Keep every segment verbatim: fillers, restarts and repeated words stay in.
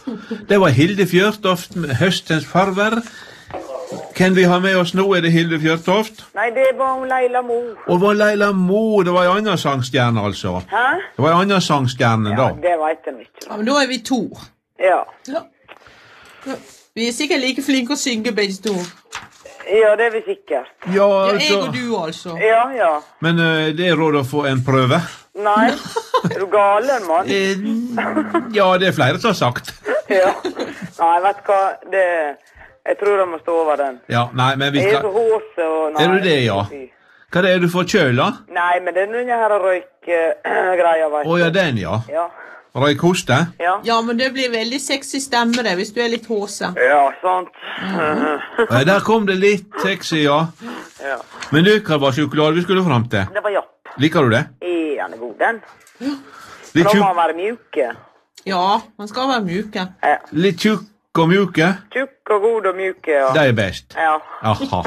Det var Hilde Fjørtoft med Høstens farver. Kan vi ha med oss nå? Er det Hilde Fjørtoft? Nei, det var Leila Mo. Og det var Leila Mo. Det var en annen sangstjerne, altså. Hæ? Det var en annen sangstjerne, Ja, da. det vet jeg ikke. Ja, men da er vi to. Ja. Ja. Vi er sikkert like flinke å synge begge to. Ja, det er vi sikkert. Ja, Ja, jeg altså. og du, altså. Ja, ja. Men uh, det er råd å få en prøve. Nei, er du galen, mann? Eh, ja, det er flere som har sagt. Ja. Nei, vet du hva, det... Jeg tror jeg må stå over den. Ja, nei, men vi Jeg er skal... så håse og... Nei, Er du det, ja? Hva er det du får kjøl, da? Nei, men det er denne her røyk-greia, vet du. Å ja, den, ja. Ja. Røykhoste? Ja. Ja, men det blir veldig sexy stemme det, hvis du er litt håse. Ja, sant. Ja, der kom det litt sexy, ja. Ja. Men du, hva var sjokolade vi skulle fram til? Det var japp. Liker du det? Er han er god, den? Litt Da må tjukk, han være mjuke. Ja, man skal være mjuke. Ja. litt tjukk og mjuke? Tjukk og god og mjuke, ja. Det er best. Ja. Jaha.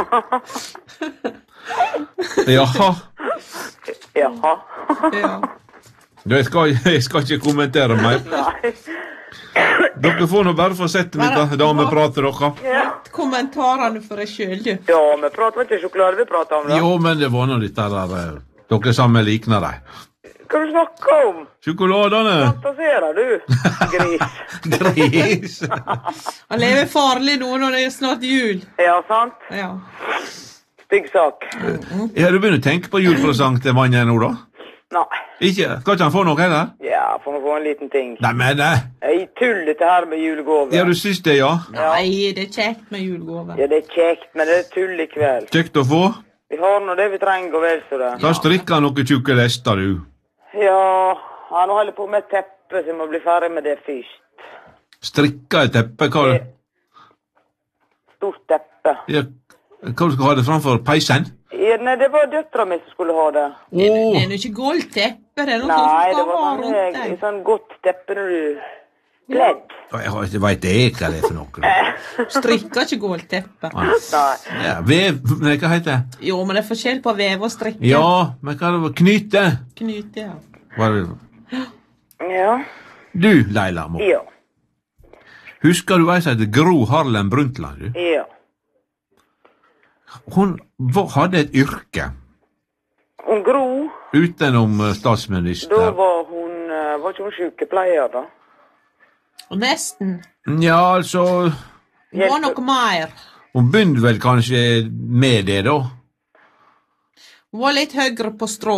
Jaha. Jaha. Ja. Jeg skal, jeg skal ikke kommentere mer. Nei. Dere får nå bare få sette mitt da, dameprater dere. Ja. Kommentarene for deg selv, du. Ja, vi prater ikke sjokolade, vi prater om det. Jo, men det var nå litt der, eh, dere sammen likner deg. Hva du snakker om? Sjokoladene! Fantaserer du, gris? Gris! Han lever farlig nå når det er snart jul. Ja, sant? Ja. Stygg sak. Ja, du begynner å tenke på julepresang til mannen nå, da? Nei. Ikke? Skal ikke han få noe heller? Ja, får vi få en liten ting. Nei, men eh, Jeg tuller det her med julegåve. ja, du synes det, ja? Nei, det er kjekt med julegave. Ja, det er kjekt, men det er tull i kveld. Kjekt å få. Vi har nå det vi trenger, og vel så det. Da strikker noen tjukke lester, du. Ja, han holder på med et teppe, så jeg må bli ferdig med det først. Strikker et teppe, hva, Stort teppe. ja, hva du skal ha det framfor peisen? Ja, nei, det var døtra mi som skulle ha det. Det er, det Åh, er jo ikke gulvteppe, det er noe Nei, som det skal var ha sånn, rundt eh, deg. sånn godt teppe når du bledd. jeg har ikke vet jeg hva det er for noe. da. Strikker ikke gulvteppe. Nei. Ja, vev, nei, hva heter det? Jo, men det er forskjell på veve og strikke. Ja, men hva det var? Knyte? Knyte, ja. Var det? Ja. Du, Leila Mo, Ja. husker du ei som heter Gro Harlem Brundtland, du? Ja. Hun var, hadde et yrke Hun Gro, utenom eh, da statsminister. var hun, eh, var ikke hun sykepleier da? Og nesten. Ja, altså, Det var noe mer. hun begynte vel kanskje med det, da. Hun var litt høyere på strå.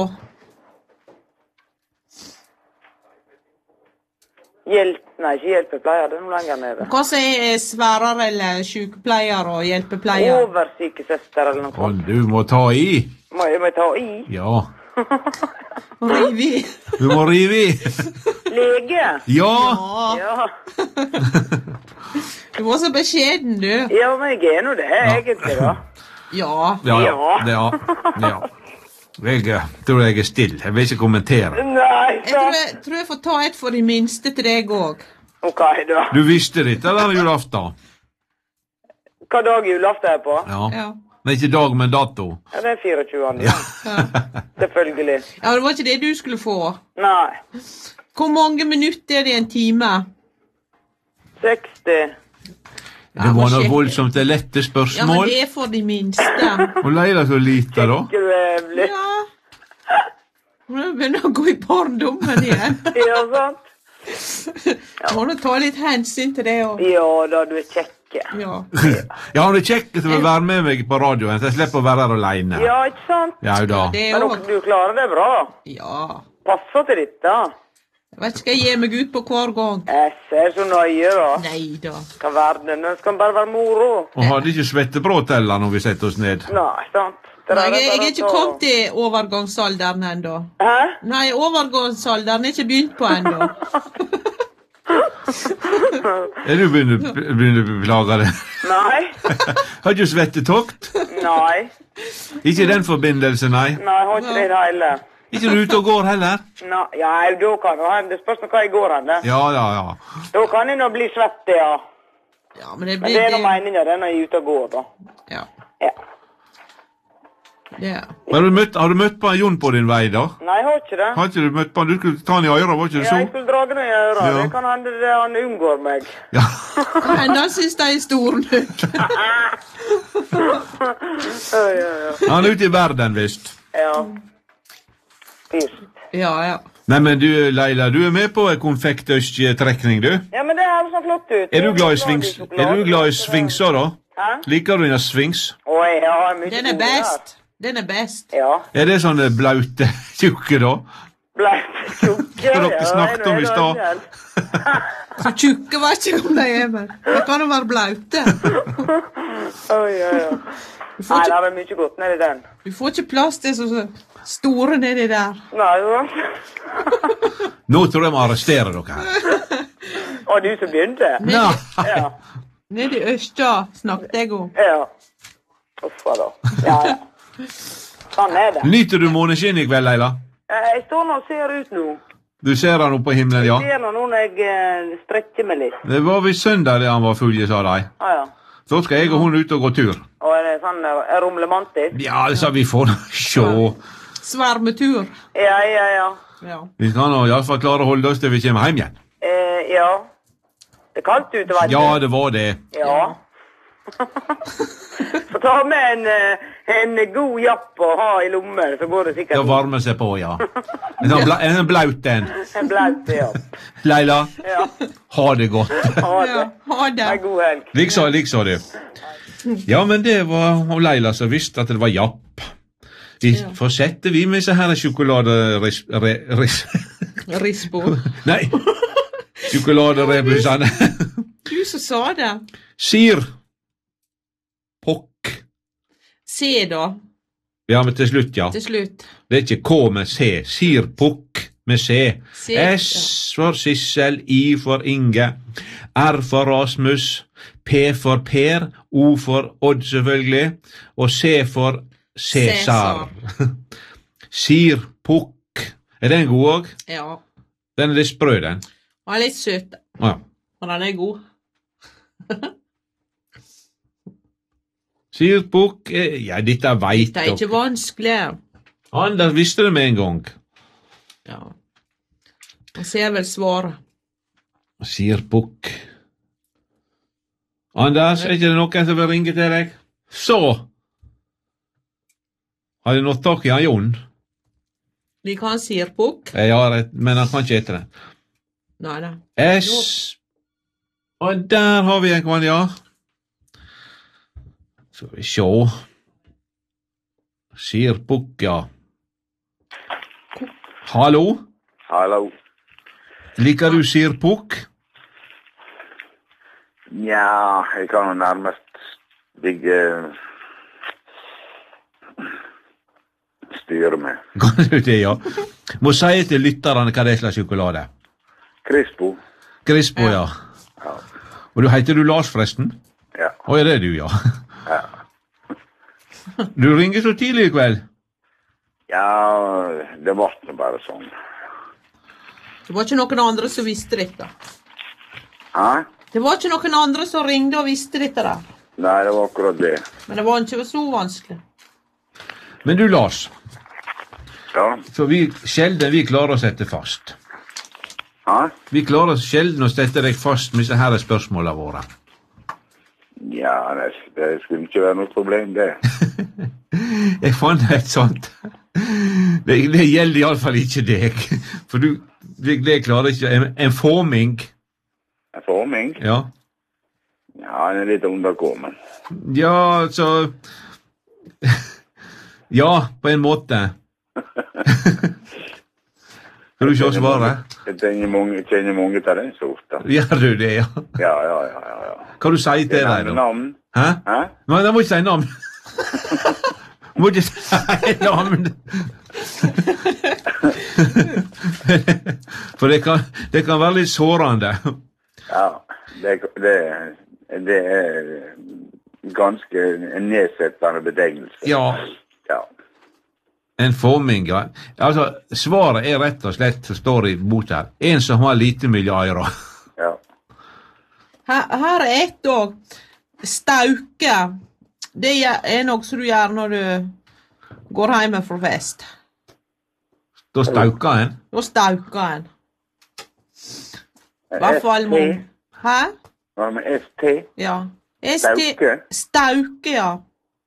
Hjelp, nei, ikke hjelpepleier, det er noe lenger nede. Hva som er sværere eller sykepleier og hjelpepleier? Oversykesøster eller noe. Og du må ta i. Må jeg, må jeg ta i? Ja, Riv i. du må rive i. Lege? Ja, Ja, Ja. du var så beskjeden, du. Ja, men jeg er nå det, egentlig da. Ja. ja, ja, Ja. ja, ja. Jeg eh, tror jeg er still. Jeg vil ikke kommentere. Nei, Jeg tror så. jeg, tror jeg får ta et for de minste til deg òg. Ok, da. Du visste det, eller julaften? Hva dag julaften er på? Ja. Ja. Nei, ikke dag, men dato. Ja, det er fireogtjuende. Ja. Ja. Selvfølgelig. ja, det var ikke det du skulle få. Nei. Hvor mange minutter er det i en time? seksti. Det var noe sjekke. voldsomt det lette Ja, men spørsmål. det er for de minste. Og Leila så lite, da. Ikke du evlig? Ja. Nå begynner å gå i barndommen igjen. Ja, sant? Må du ta litt hensyn til det òg. Ja da, du er kjekke. Ja. Ja, han er kjekk til å være med meg på radioen, så jeg slipper å være her alene. Ja, ikke sant? Ja, da. Det Men òg. du klarer det bra. Ja. Passer til dette. Jeg vet ikke, skal jeg gi meg ut på hver gang? Jeg ser så nøye, da. Nei da. Hva verden, det skal bare være moro. Og hadde ikke svettebrå teller når vi setter oss ned. Nei, sant? Det Nei, der jeg, jeg er bare ikke så- kommet til overgangsalderen ennå. Hæ? Nei, overgangsalderen er ikke begynt på ennå. Er du begynner begynner å beklage det? Nei? Har du svettetokt? Nei. Ikke i den forbindelse, nei. Nei, jeg har ikke det i det hele. Ikke du ute og går heller? Nei, ja, da kan det hende. Det spørs nå hva jeg går hen. det. Ja, ja, ja. Da kan jeg nå bli svett, ja. Ja, men det Men blir det er noe meningen, det er når jeg er ute og går, da. Ja. Ja. Ja. Har du møtt, har du møtt på Jon på din vei, da? Nei, jeg har ikke det. Har ikke du møtt på han? Du skulle ta han i øret, var ikke det Ja, jeg så? skulle dra den i øra. Ja. Det kan hende det han unngår meg. Ja. Men han synes de er store nok. Ja, ja, ja. Han er ute i verden, visst. Ja. Fyrst. Ja, ja. Nei, men du, Leila, du er med på konfektøst-trekning, du? Ja, men det er så flott ut. Er du glad i svings? Er du glad i svingser, da? Hæ? Liker du denne svings? Oi, ja, mye Den er gode best. Den er best. der. Ja. Er det sånne blaute tjukke, da? Bleit tjukke. Som dere snakket om i stad. Så tjukke var ikke om de er, men det kan jo være blaute. Oi, ja, ja. Du Nei, får det ikke, er mye godt nedi den. du får ikke plass til så så store nedi der. Nei, jo. Nå tror jeg må arrestere dere her. Og du som begynte? Nei. Ja. Nedi Østja snakket jeg om. Ja. Uffa da. Ja, ja. Sånn er det. Nyter du måneskinn i kveld, Leila? Eh, Jeg står nå og ser ut nå. Du ser han oppe på himmelen, ja? Jeg ser nå nå når jeg eh, strekker meg litt. Det var visst søndag det han var full, sa de. Ah, ja. Så skal jeg og hun ut og gå tur. Og er det sånn eh, rumlemantisk? Ja, så vi får nå sjå. Svarmetur. Ja, ja, ja. Ja. Vi skal nå i alle fall klare å holde oss til vi kommer hjem igjen. Eh, ja. Det er kaldt ute, vet du. Ja, det var det. Ja. Så ta med en, eh, en god japp og ha i lommer, så går det Det sikkert varmer seg på, ja. En sånn bla, en blaut en. en blaut japp. Leila, Ja. ha det godt. Ha det. Ja, ha det. Ha en god helg. Likså, likså du. Ja, men det var og Leila som visste at det var japp. Vi Ja. fortsetter vi med så her sjokoladeris... Re, ris, Rispo. nei, sjokoladerebusene. Du som sa det. Sir. Pokk. Se da, Ja, men til slutt, ja. til slutt. Det er ikke K med C. Sir Pukk med C. Se, S for Sissel, I for Inge, R for Rasmus, P for Per, O for Odd selvfølgelig, og C for Cæsar. Sir Pukk. Er den god òg? Ja. Den er litt sprø, den. Han er litt søt, Ja. men han er god. Sir Pukk eh, Ja, dette veit Det er ikke dere. vanskelig. Anders visste det med en gang. Ja. Han ser vel svaret. Sir Pukk. Anders, er ikke det noen som vil ringe til deg? Så! Har du nådd tak i han Jon? Liker han sirpukk? Jeg har et, men han kan ikke hete det. Nei, nei. S. Og der har vi en kvann, ja. Skal vi sjå. Sir Pukk, ja. Hallo? Hallo. Liker du Sir Pukk? Nja, jeg kan jo nærmest ligge styre med. Kan du det, ja? Må si til lytterne hva det er slags sjokolade. Crispo. Grispo, ja. Ja. Og du heter du Lars, forresten? Ja. Å, er det du, ja? Ja. Du ringer så tidlig i kveld. Ja, det var nå bare sånn. Det var ikke noen andre som visste dette. Hæ? Det var ikke noen andre som ringde og visste dette der. Nei, det var akkurat det. Men det var ikke så vanskelig. Men du, Lars, Ja. for vi sjelden vi klarer å sette fast. Hæ? Vi klarer sjelden å sette deg fast med disse her spørsmålene våre. Ja, det, det skulle ikke være noe problem, det. Jeg fant et sånt. Det, det gjelder i alle fall ikke deg. For du, det, det klarer ikke. En, en forming. En forming? Ja. Ja, han er litt underkommen. Ja, altså... Ja, på en måte. Skal du ikke også svare? Jeg kjenner mange, kjenner mange til den sorten. Gjør du det, ja? Ja, ja, ja, ja. ja. Hva du sier til deg, da? Navn? Hæ? Hæ? Nei, jeg må ikke si navn. Må ikke si navn. For det kan, det kan være litt sårende. Ja, det, det, det er ganske en nedsettende betegnelse. Ja, Ja. en forming, ja. Altså, svaret er rett og slett, som står i boka her, en som har lite mye øyre. Ja. Her, her er ett òg. Stauke. Det er noe som du gjør når du går hjemme fra fest. Da stauker en. Da stauker en. I hvert fall mange. Hæ? Hva med S T? Ja. Stauke? Stauke, ja.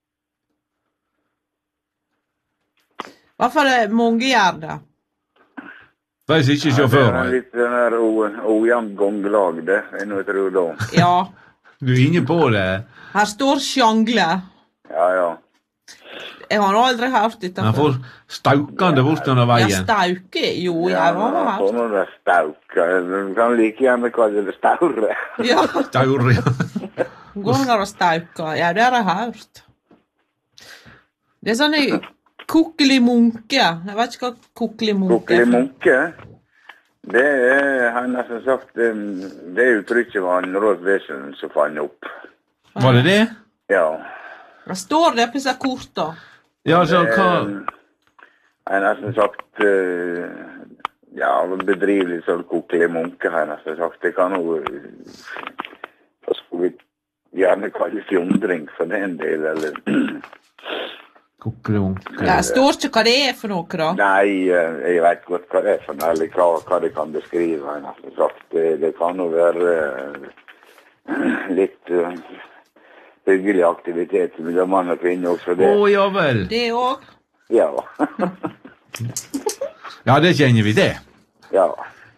I hvert fall mange gjør det. Hvis ikke Det sjåføren. er litt den der ojevnt gonglag, det. Jeg nå tror da. Ja. Du er inne på det. Her står sjangle. Ja, ja. Jeg har aldri hørt dette Han får staukende bort under Ja, veien. stauke. Jo, Ja, jeg har men hørt. sånn er det stauka. Du kan like gjerne kalle det staure. Ja, Staur, ja. går der og stauker. Ja, det har jeg hørt. Det er sånn kukkelig munke. Jeg vet ikke hva kukkelig munke Kukkelig munke, det er, han har som sagt, det, det uttrykket var en råd vesen som fann opp. Var det det? Ja. Det står det på disse korta. Ja, så hva... Han har som sagt, eh, ja, bedriver litt sånn kukkelig munke, han har som sagt. Det kan jo, så skulle vi gjerne kalle fjondring for den del, eller... Kukkelemunke. Det står ikke hva det er for noe, da. Nei, eh, jeg vet godt hva det er for noe, eller hva, hva det kan beskrive, han har som sagt. Det, det kan jo være eh, litt eh, hyggelig aktivitet mellom mann og kvinne også, Å, det. ja vel. Det òg. Ja. Ja, det kjenner vi det. Ja.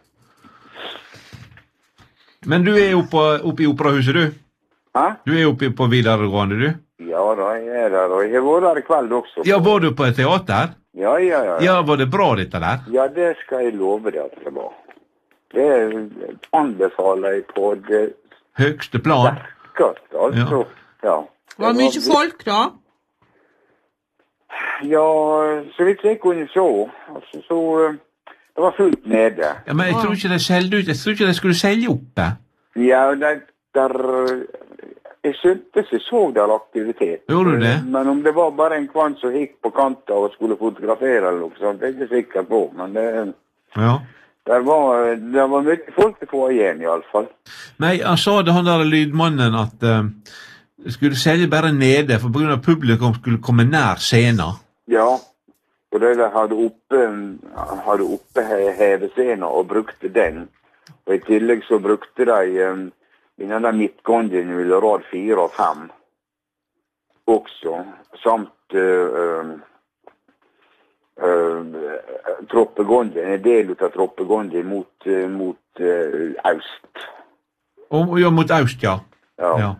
Men du er oppe, oppe i operahuset, du? Hæ? Du er oppe på videregående, du? Ja da, jeg er der, og jeg har vært der i kveld også. Ja, var du på et teater? Ja, ja, ja. Ja, var det bra dette der? Ja, det skal jeg love deg at det var. Det anbefaler jeg på det Høgste plan? sterkeste, altså. Ja. Var det mye folk, da? Ja, så vidt jeg kunne se, altså, så eh, det var fullt nede. Ja, men jeg tror ikke det selgde ut. Jeg tror ikke det skulle selge opp det. Ja, det der, jeg syntes jeg så der aktivitet. Gjorde du det? Men om det var bare en kvann som gikk på kanten og skulle fotografere eller noe sånt, det er jeg ikke sikker på. Men det, Ja. der var, det var mye folk til å få igjen i alle fall. Nei, han sa det, han der lydmannen, at uh, det skulle selge bare nede, for på grunn av publikum skulle komme nær scenen. Ja, og det de hadde oppe, hadde oppe he- hevescenen og brukte den. Og i tillegg så brukte de um, innen den midtgånden vil rad fire og fem også, samt uh, uh, troppegånden, en del av troppegånden mot, uh, mot uh, øst. Og, ja, mot øst, ja. Ja. Ja,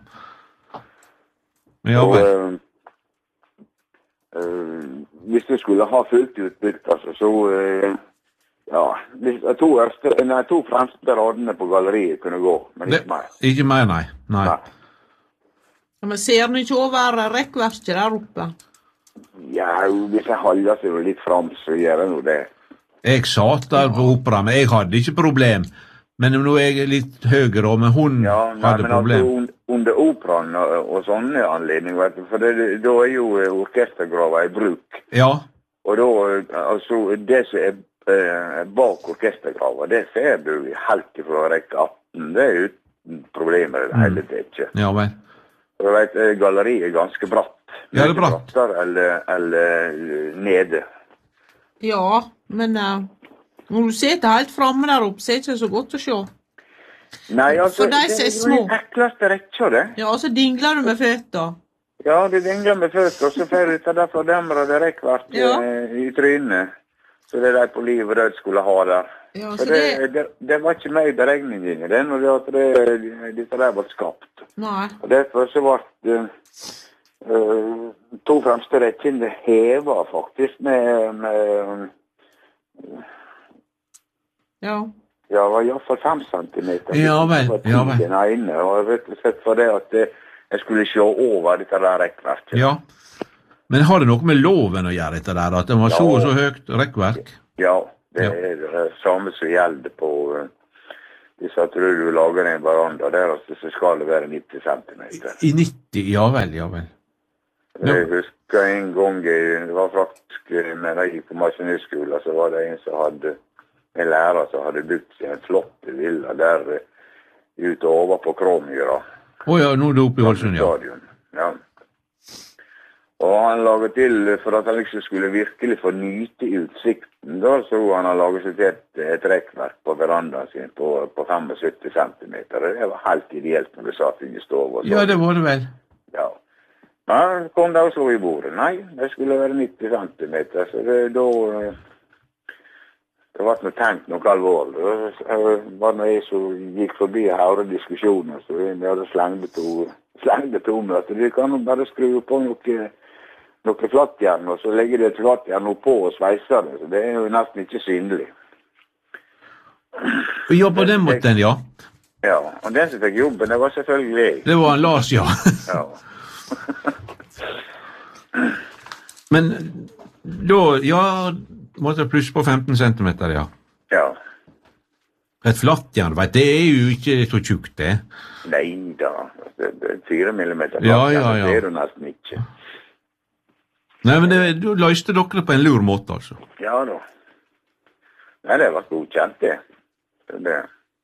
ja Og, vel. uh, uh, hvis du skulle ha fullt utbytte, altså, så uh, ja, hvis de to, øste, nei, to fremste radene på galleriet kunne gå, men Det, ikke mer. ikke mer, nei. Nei. Nei. Men ser den ikke over rekkverket der oppe? Ja, hvis jeg holder seg jo litt frem, så gjør jeg nå det. Jeg satt der på opera, men jeg hadde ikke problem. Men nå er jeg litt høyere, men hun Ja, nei, hadde men problem. altså un- under operaen og, og sånne anledninger, vet du, for det, det- da er jo eh, orkestergrava i bruk. Ja, Og da, eh, altså, det som er eh, bak orkestergrava, det ser du helt ifra rekke atten. Det er uten problemer i det hele tatt. ja vel. Og du vet, eh, galleriet er ganske bratt. Ja, det er bratt. Brattere eller, eller eh, nede. Ja, men uh, når du sitter helt framme der oppe, så er det ikke så godt å se. Nei, altså, For de som er det er små. jo den ekleste rekka, det. Ja, og så dingler du med føtta. Ja, det dingler med føtter, og så fer du ut av derfor demrer det rekkvart Ja. eh, i trynet. Så det de på liv og død skulle ha der. Ja, Så så det, det... det, det var ikke med i beregningen det, når det, at det, dette der var skapt. Nei. Og derfor så ble uh, to fremste rekkene heva faktisk med, med Ja. ja, det var i hvert fall fem centimeter. Ja vel, Det var ja vel. den ene, og rett og slett for det at eh, jeg skulle se over dette der rekkverket. Ja. Men har det noe med loven å gjøre dette der, at det var så og så høyt rekkverk? Ja, det Ja. er det samme som gjelder på uh, hvis jeg tror du lager en veranda der, altså, så skal det være nitti centimeter. I nitti, ja vel, ja vel. Ja. Jeg husker en gang, jeg- det var faktisk eh, når jeg gikk på maskinistskolen, så var det en som hadde, en lærer som hadde bygd seg en flott villa der uh, ute over på Kråmyra. Å ja, nå er det oppe i Ålesund, ja. Stadion. Ja. Og han laget til, for at han liksom skulle virkelig få nyte utsikten, da, så han har laget seg til et, et rekkverk på verandaen sin på, på syttifem centimeter. Det var helt ideelt når du satt inn i stov. Ja, det var det vel. Ja. Ja, kom da og slå i bordet. Nei, det skulle være nitti centimeter, så det, da... Det var ikke tenkt noe alvorlig. Det var når jeg så gikk forbi og hørte diskusjoner, så vi hadde slengde to, slengde to møter. Vi kan jo bare skru på noe... noe flattjern, og så legger det et flattjern på og sveiser det, så det er jo nesten ikke synlig. Ja, på den måten, ja. Ja, og den som fikk jobben, det var selvfølgelig jeg. Det var en Lars, ja. Ja. Men da, ja, måtte jeg plusse på femten centimeter, ja. Ja. Et flattjern, vet det er jo ikke så tjukt, det. Nei da, det, det er fire millimeter Ja, flattjern, ja, ja. det er det nesten ikke. Nei, men det, du løste dere det på en lur måte, altså. Ja da. Nei, det var godkjent, det. det.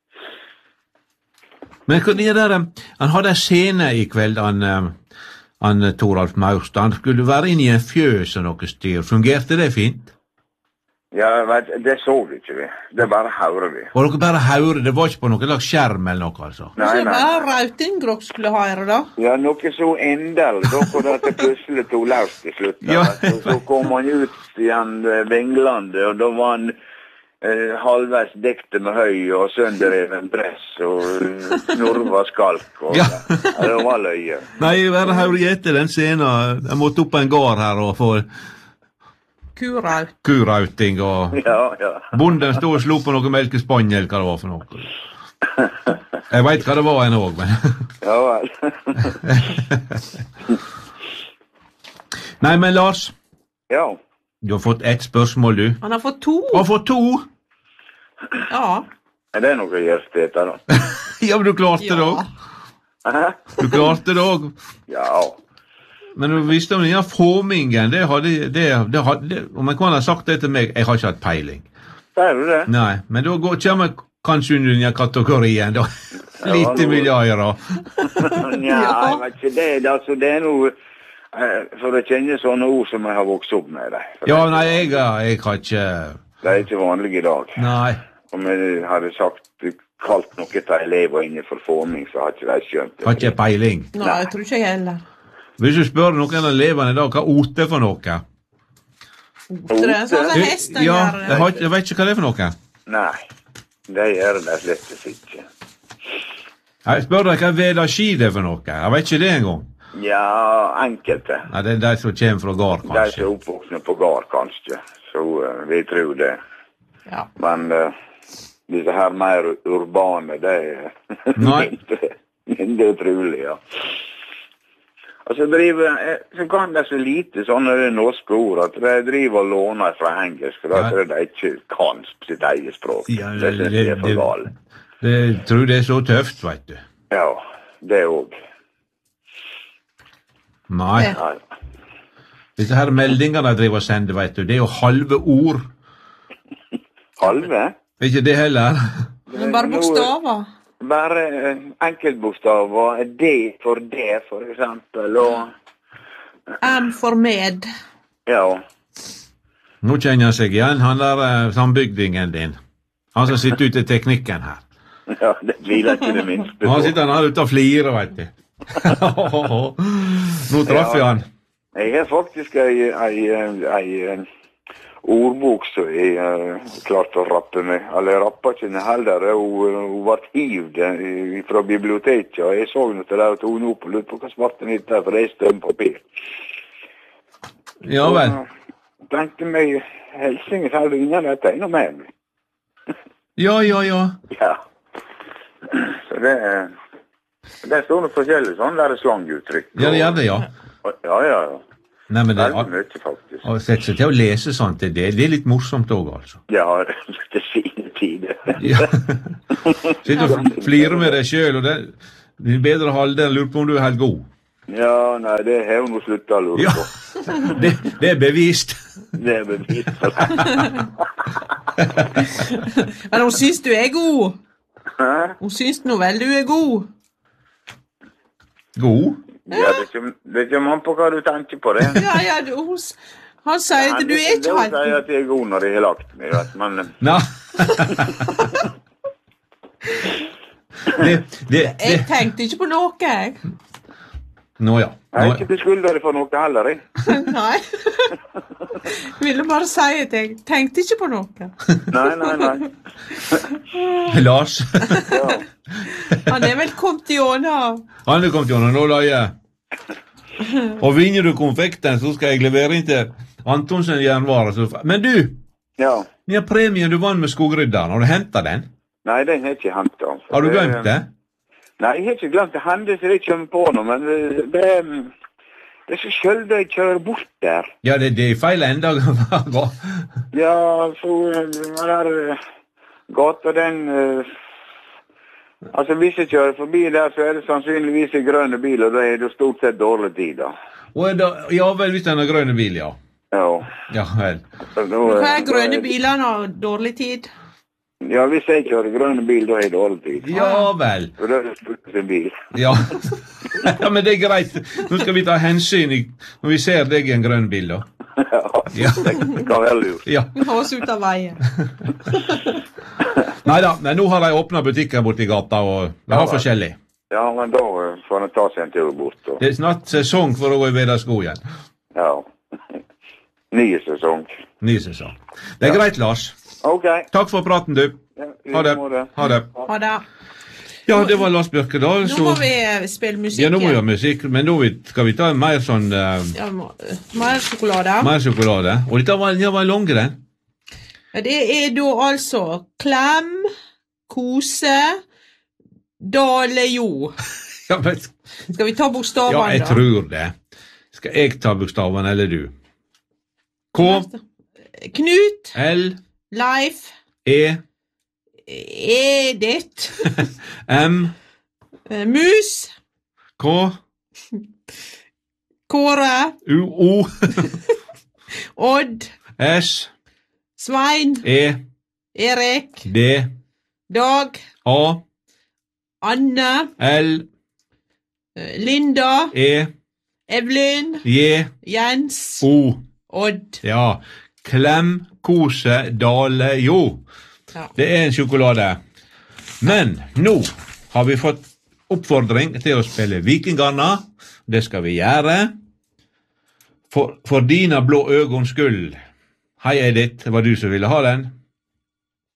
Men hva det der, han hadde en scene i kveld, han, han Toralf Maurstad. Han skulle være inne i en fjøs og noe styr. Fungerte det fint? Ja, vet, det så vi ikke vi. Det bare hører vi. Og dere bare hører, det var ikke på noe slags skjerm eller noe, altså? Nei, nei, nei. Så bare Rautingrok skulle høre, da? Ja, noe så endelig. Da kom det til plutselig to løs til slutt. Ja. Så, så kom han ut igjen Venglandet, og da var han eh, halvveis dekte med høy og sønderreven dress og snorva skalk. Og, Ja. ja, det var løye. Nei, jeg bare hører gjette den scenen. Jeg måtte opp på en gard her og få Kuraut. kurauting, og Ja, ja. bonden stod og slo på noe melkespannel, hva det var for noe. Jeg vet hva det var en også, men... Ja vel. Nei, men Lars, Ja. du har fått ett spørsmål, du. Han har fått to. Du har fått to! Ja. Er det noe gjørstet da? Ja, men du klarte det også. Hæ? Du klarte det også. Ja. Men du visste om denne formingen, det hadde, det, det hadde, det, om jeg kan ha sagt det til meg, jeg har ikke hatt peiling. Sier du det? Nei, men da går, kommer jeg kanskje under denne kategorien, da. Lite miljøer. Nja, jeg vet ikke det. Altså, det er noe... eh, For å kjenne sånne ord som jeg har vokst opp med det. For Ja, det- nei, jeg, jeg har ikke... Det er ikke vanlig i dag. Nei. Om jeg hadde sagt, kalt noe til elever innenfor forming, så har ikke de skjønt det. Har ikke peiling. Nei, jeg tror ikke jeg heller. Hvis du spør noen av elevene i dag, hva ote er for noe? Det er sånn som hesten Ja, gjør. jeg, har, ikke- jeg vet ikke hva det er for noe. Nei, det gjør det slett ikke. Jeg spør deg hva veda ski det er for noe. Jeg vet ikke det engang. Ja, enkelte. Nei, det er de som kommer fra gard, De som kanskje. er oppvoksne på gard, kanskje. Så uh, vi tror det. Ja. Men uh, disse her mer urbane, det er Nei. mindre, mindre trolig, ja. Og så driver, eh, så kan det så lite sånne norske ord, at de driver og låner fra engelsk, for da Ja. tror de ikke kan sitt eget språk. Ja, det synes jeg er for galt. det, jeg tror det er så tøft, vet du. Ja, det òg. Nei, Ja. Ja. disse her meldingene de driver og sender, vet du, det er jo halve ord. Halve? Er ikke det heller? Men bare bokstaver. Bare eh, enkeltbokstaver, D for det, for eksempel, og M for med. ja. Nå kjenner han seg igjen, han der uh, sambygdingen din. Han som sitter ute i teknikken her. Ja, det tviler ikke det minste på. Han sitter han her ute og flirer, vet du. Nå traff jeg han. Jeg har faktisk ei, ei, ei, ordbok som jeg uh, klarte å rappe med. Eller jeg rappet ikke heller. Hun, hun var hivd uh, fra biblioteket, og jeg så noe til det og tog henne opp og lurte på hva smarten hitt der, for det er støm papir. Ja vel. Og tenkte meg, Helsing, så hadde ingen dette enda mer. Ja, ja, ja. Ja. Så det er... Det står noe forskjellig, sånn der slanguttrykk. Ja, det gjør det, ja. Ja, ja, ja. Nei, men det Veldig er... mye, faktisk. Å sette seg til å lese sånt, det, det er litt morsomt også, altså. Ja, det er fine tider. Ja. Sitter og flirer med deg selv, og det din bedre halvdel lurer på om du er helt god. Ja, nei, det har hun sluttet å lure Ja, på. det, det er bevist. Det er bevist for det. Men hun syns du er god. Hæ? Hun syns nå vel du er god. God? Ja, det kommer det kommer an på hva du tenker på det. Ja, ja, du, hun, s- han sier at du er ikke Det helt sier god. at jeg er god når jeg har lagt meg, vet du, men... Nå. det, det, Jeg det. tenkte ikke på noe, jeg. Nå ja. Jeg er Nå, ikke beskyldt for noe heller, jeg. Nei. Ville bare si at jeg tenkte ikke på noe. Nei, nei, nei. Lars. Ja. Han er vel kommet gjennom. Han er kommet gjennom nåløye. Og vinner du konfekten, så skal jeg levere inn til Antonsen Jernvare. så- Men du, Ja. den premien du vant med Skogrydderen, har du hentet den? Nei, den har jeg ikke hentet. Altså. Har du glemt det? Nei, jeg har ikke glemt det. Hendelser jeg kommer på nå, men det, det, det er så sjelden jeg kjører bort der. Ja, det, det er feil enda. Ja, så eh, den der eh, gata, den eh, Altså, hvis jeg kjører forbi der, så er det sannsynligvis en grønne bil, og da er det stort sett dårlig tid, da. Og da, ja vel, hvis den har grønne bil, ja. Ja. Ja vel. Så da, Hva er eh, grønne bilene og dårlig tid? Ja, hvis jeg kjører grønne bil, da er det dårlig tid. Ja vel. Og da er det stort sett bil. Ja. Ja, men det er greit. Nå skal vi ta hensyn i, når vi ser deg i en grønn bil, da. Ja, det kan være lurt. Ja. Ha oss ut av veien. Neida, men nå har de åpnet butikker borti gata, og de har Ja, forskjellig. Ja, men da eh, får en ta seg en tur bort. Og, Det er snart sesong for å gå i Vedasko igjen. ja. Nye sesong. Ny sesong. Det er Ja. greit, Lars. Ok. Takk for praten, du. Ja, i Ha det. måte. Ha det. Ha det. Ja, det var Lars Bjørkedal. Nå Så, må vi eh, spille musikk. ja, nå må vi ha igjen. musikk, men nå vi- skal vi ta mer sånn uh, Ja, må, eh, mer sjokolade. mer sjokolade. Og dette var, det var en lange, den. Ja, det er da altså klem, kose, dale jo. Ja, men, Skal vi ta ja, bokstavene, jeg da? tror det. Skal jeg ta bokstavene, eller du? K, Knut, L, Leif, E, Edith, M, eh, Mus, K, Kåre, U, O, Odd, S, Svein, E, Erik, D, Dag, A, Anne, L, eh, Linda, E, Evelyn, J, Jens, O. Odd. Ja. Klem, kose, dale, jo. Ja. Det er en sjokolade. Men nå har vi fått oppfordring til å spille Vikingarna. Det skal vi gjøre. For, for dina blå øyens skyld. Hei, Edith. Det var du som ville ha den.